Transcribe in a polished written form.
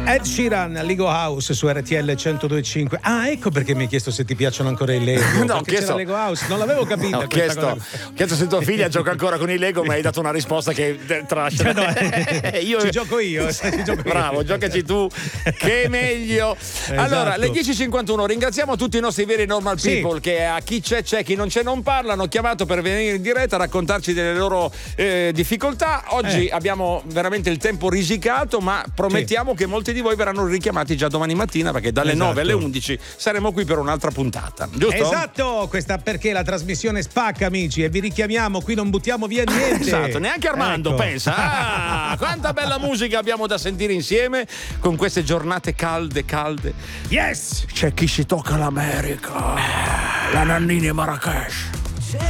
Ed Sheeran, Lego House su RTL 102.5. Ah, ecco perché mi hai chiesto se ti piacciono ancora i Lego. No, ho perché chiesto... c'era Lego House, non l'avevo capita. Ho chiesto se tua figlia gioca ancora con i Lego, ma hai dato una risposta che trascia. Io ci gioco io. Bravo, giocaci tu, che è meglio. Esatto. Allora, alle 10.51 ringraziamo tutti i nostri veri normal people, che a chi c'è, chi non c'è non parla, hanno chiamato per venire in diretta a raccontarci delle loro difficoltà. Oggi abbiamo veramente il tempo risicato, ma promettiamo che molti di voi verranno richiamati già domani mattina, perché dalle 9 alle 11 saremo qui per un'altra puntata, giusto? Esatto, questa perché la trasmissione spacca, amici, e vi richiamiamo, qui non buttiamo via niente. Esatto, neanche Armando pensa. Quanta bella musica abbiamo da sentire insieme con queste giornate calde. Yes! C'è chi si tocca l'America, la Nannini e Marrakesh.